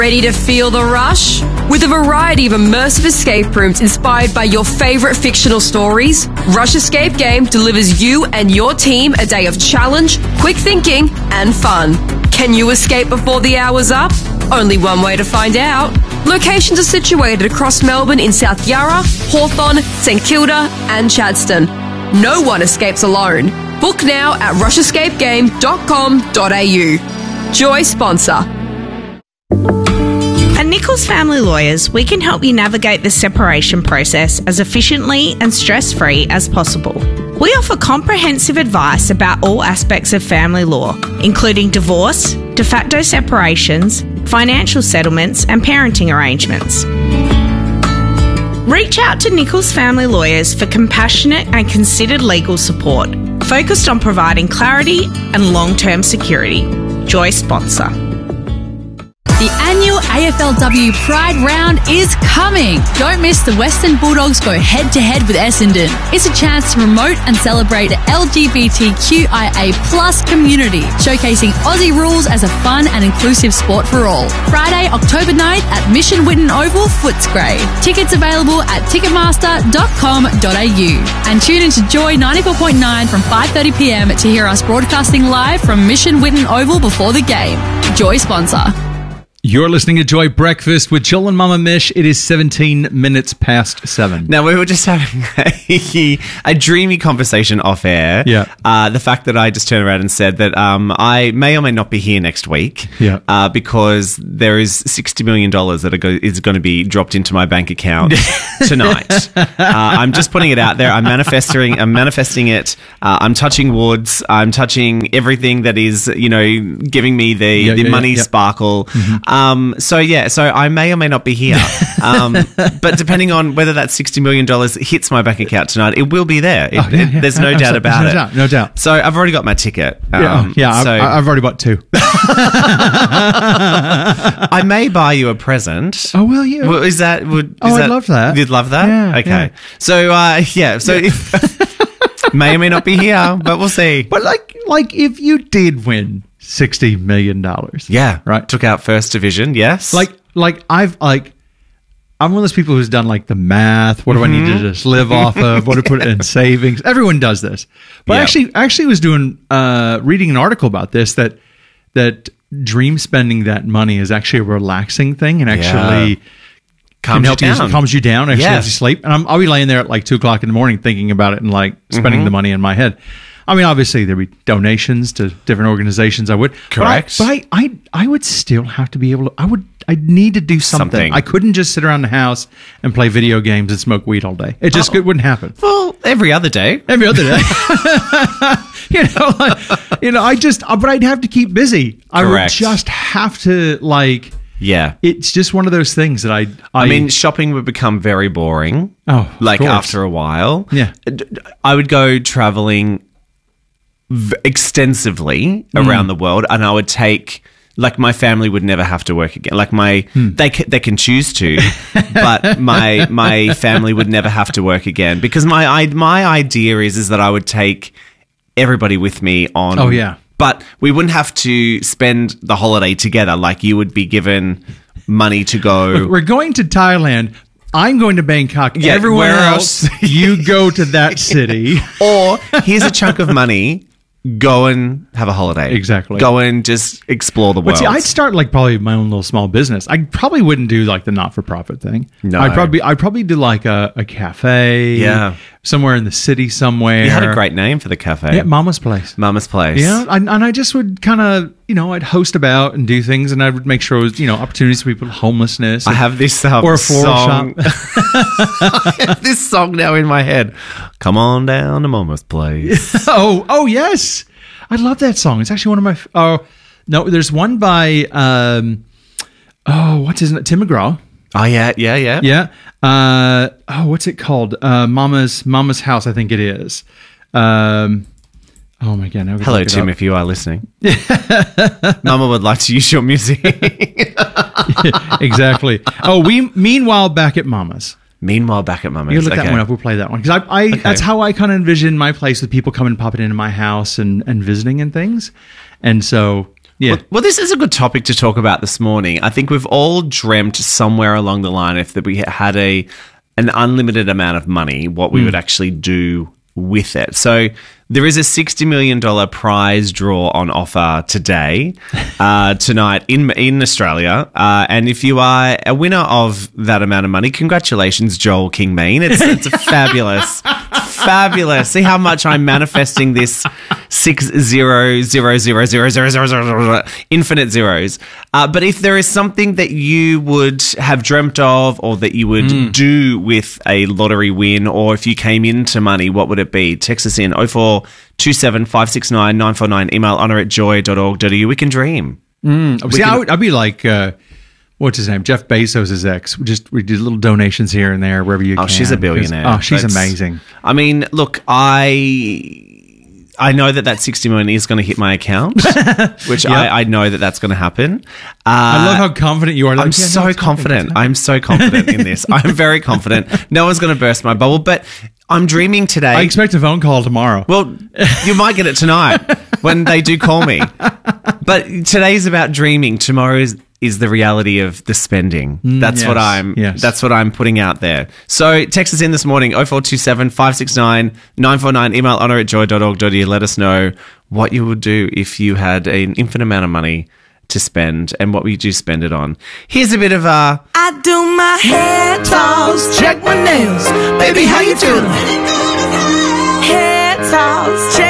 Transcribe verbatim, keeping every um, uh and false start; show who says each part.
Speaker 1: Ready to feel the rush? With a variety of immersive escape rooms inspired by your favourite fictional stories, Rush Escape Game delivers you and your team a day of challenge, quick thinking, and fun. Can you escape before the hour's up? Only one way to find out. Locations are situated across Melbourne in South Yarra, Hawthorn, St Kilda, and Chadstone. No one escapes alone. Book now at rush escape game dot com dot a u. Joy sponsor.
Speaker 2: At Nichols Family Lawyers, we can help you navigate the separation process as efficiently and stress-free as possible. We offer comprehensive advice about all aspects of family law, including divorce, de facto separations, financial settlements, and parenting arrangements. Reach out to Nichols Family Lawyers for compassionate and considered legal support, focused on providing clarity and long-term security. Joy sponsor.
Speaker 3: The annual A F L W Pride Round is coming. Don't miss the Western Bulldogs go head-to-head with Essendon. It's a chance to promote and celebrate the L G B T Q I A plus community, showcasing Aussie rules as a fun and inclusive sport for all. Friday, October ninth at Mission Whitten Oval, Footscray. Tickets available at ticketmaster dot com dot a u. And tune into Joy ninety-four point nine from five thirty p m to hear us broadcasting live from Mission Whitten Oval before the game. Joy sponsor.
Speaker 4: You're listening to Joy Breakfast with Jill and Mama Mish. It is seventeen minutes past seven.
Speaker 5: Now, we were just having a, a dreamy conversation off air.
Speaker 4: Yeah.
Speaker 5: Uh, the fact that I just turned around and said that um, I may or may not be here next week.
Speaker 4: Yeah.
Speaker 5: Uh, because there is sixty million dollars that are go- is going to be dropped into my bank account tonight. uh, I'm just putting it out there. I'm manifesting, I'm manifesting it. Uh, I'm touching woods. I'm touching everything that is, you know, giving me the,
Speaker 4: Yeah,
Speaker 5: the
Speaker 4: yeah,
Speaker 5: money
Speaker 4: yeah, yeah.
Speaker 5: sparkle. Mm-hmm. Um, so yeah, so I may or may not be here. Um, but depending on whether that sixty million dollars hits my bank account tonight, it will be there. It,
Speaker 4: Oh, yeah,
Speaker 5: it-
Speaker 4: yeah,
Speaker 5: there's no doubt
Speaker 4: absolutely.
Speaker 5: about
Speaker 4: no
Speaker 5: it.
Speaker 4: Doubt, no doubt.
Speaker 5: So I've already got my ticket.
Speaker 4: Yeah,
Speaker 5: Um,
Speaker 4: yeah
Speaker 5: so
Speaker 4: I've, I've already bought two.
Speaker 5: I may buy you a present.
Speaker 4: Oh, will you?
Speaker 5: Well, is that? Would, is
Speaker 4: Oh, I'd
Speaker 5: that,
Speaker 4: love that.
Speaker 5: You'd love that?
Speaker 4: Yeah,
Speaker 5: okay.
Speaker 4: yeah.
Speaker 5: So uh, yeah. So if, may or may not be here, but we'll see.
Speaker 4: But like, like if you did win sixty million dollars.
Speaker 5: Yeah.
Speaker 4: Right.
Speaker 5: Took out first division. Yes.
Speaker 4: Like, like I've like, I'm one of those people who's done like the math. What do
Speaker 5: Mm-hmm.
Speaker 4: I need to just live off of? What to put in savings? Everyone does this. But
Speaker 5: Yeah.
Speaker 4: actually, actually was doing, uh, reading an article about this, that, that dream spending that money is actually a relaxing thing and actually
Speaker 5: Calms
Speaker 4: can
Speaker 5: you
Speaker 4: help you,
Speaker 5: down.
Speaker 4: calms you down, actually
Speaker 5: Yeah.
Speaker 4: helps you sleep. And I'm, I'll be laying there at like two o'clock in the morning thinking about it and like spending
Speaker 5: Mm-hmm.
Speaker 4: the money in my head. I mean, obviously there'd be donations to different organizations. I would.
Speaker 5: Correct.
Speaker 4: But I, but I, I, I would still have to be able to, I would, I'd need to do something.
Speaker 5: Something.
Speaker 4: I couldn't just sit around the house and play video games and smoke weed all day. It just
Speaker 5: Oh.
Speaker 4: it wouldn't happen.
Speaker 5: well, every other day.
Speaker 4: Every other day. you know, like, you know, I just, but I'd have to keep busy. I would
Speaker 5: Correct.
Speaker 4: just have to like,
Speaker 5: Yeah.
Speaker 4: it's just one of those things that I, I,
Speaker 5: I mean, shopping would become very boring.
Speaker 4: Oh, of
Speaker 5: like
Speaker 4: course.
Speaker 5: after a while.
Speaker 4: Yeah.
Speaker 5: D- d- I would go traveling v- extensively around the world, and I would take. Like my family would never have to work again. Like my
Speaker 4: Hmm.
Speaker 5: they ca- they can choose to, but my my family would never have to work again because my I, my idea is is that I would take everybody with me on.
Speaker 4: Oh, yeah.
Speaker 5: But we wouldn't have to spend the holiday together. Like you would be given money to go.
Speaker 4: we're going to Thailand. I'm going to Bangkok.
Speaker 5: Yeah,
Speaker 4: Everywhere
Speaker 5: where
Speaker 4: else, you go to that city.
Speaker 5: Or here's a chunk of money. Go and have a holiday.
Speaker 4: Exactly.
Speaker 5: Go and just explore the world.
Speaker 4: But see, I'd start like probably my own little small business. I probably wouldn't do like the not-for-profit thing.
Speaker 5: No.
Speaker 4: I'd probably I'd probably do like a, a cafe.
Speaker 5: Yeah.
Speaker 4: Somewhere in the city somewhere.
Speaker 5: You had a great name for the cafe.
Speaker 4: Yeah, Mama's Place.
Speaker 5: Mama's Place.
Speaker 4: Yeah, and, and I just would kind of, you know, I'd host about and do things, and I would make sure it was, you know, opportunities for people with homelessness.
Speaker 5: I have this um,
Speaker 4: or a floral
Speaker 5: song.
Speaker 4: shop.
Speaker 5: I have this song now in my head. Come on down to Mama's Place.
Speaker 4: oh, oh yes, I love that song. It's actually one of my. f- Oh no, there's one by. Um, oh, what's his name? Tim McGraw.
Speaker 5: Oh yeah, yeah, yeah.
Speaker 4: Yeah. Uh, oh, what's it called? Uh, Mama's Mama's House, I think it is. Um, oh my god! Now we
Speaker 5: Hello,
Speaker 4: look it
Speaker 5: Tim,
Speaker 4: up.
Speaker 5: if you are listening. Mama would like to use your music.
Speaker 4: Exactly. Oh, we meanwhile back at Mama's.
Speaker 5: Meanwhile, back at Mama's.
Speaker 4: You look
Speaker 5: okay.
Speaker 4: that one up. We'll play that one because I, I that's how I kind of envision my place with people coming popping into my house and and visiting and things. And so Yeah.
Speaker 5: Well, well, this is a good topic to talk about this morning. I think we've all dreamt somewhere along the line if that we had a an unlimited amount of money, what we mm. would actually do with it. So there is a sixty million dollars prize draw on offer today, uh, tonight in in Australia. Uh, and if you are a winner of that amount of money, congratulations, Joel Kingmean. It's, it's a fabulous, fabulous. See how much I'm manifesting this six zero zero zero zero zero zero zero infinite zeros. Uh, but if there is something that you would have dreamt of or that you would mm. do with a lottery win, or if you came into money, what would it be? Text us in oh four two seven five six nine nine four nine. Email honour at joy dot org dot a u. We can dream.
Speaker 4: Mm.
Speaker 5: We
Speaker 4: See,
Speaker 5: can,
Speaker 4: I would, I'd be like, uh, what's his name? Jeff Bezos' ex. We just we did little donations here and there wherever you
Speaker 5: oh,
Speaker 4: can. Oh,
Speaker 5: she's a billionaire.
Speaker 4: Oh, she's
Speaker 5: That's,
Speaker 4: amazing.
Speaker 5: I mean, look, I... I know that that sixty million is going to hit my account, which yep. I, I know that that's going to happen. Uh,
Speaker 4: I love how confident you are. Like,
Speaker 5: I'm
Speaker 4: yeah,
Speaker 5: so
Speaker 4: no,
Speaker 5: confident. I'm so confident in this. I'm very confident. No one's going to burst my bubble, but I'm dreaming today.
Speaker 4: I expect a phone call tomorrow.
Speaker 5: Well, you might get it tonight when they do call me. But today's about dreaming. Tomorrow is, is the reality of the spending. That's
Speaker 4: yes,
Speaker 5: what I'm.
Speaker 4: yes.
Speaker 5: That's what I'm putting out there. So text us in this morning oh four two seven five six nine nine four nine. Email honour at joy dot org dot a u. Let us know what you would do if you had an infinite amount of money to spend and what would you spend it on. Here's a bit of a.
Speaker 6: I do my hair toss, check my nails, baby, how you doing? Hair toss,